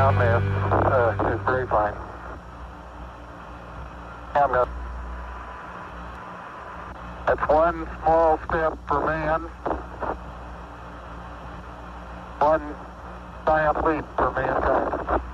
down is very fine. That's one small step for man, one giant leap for mankind.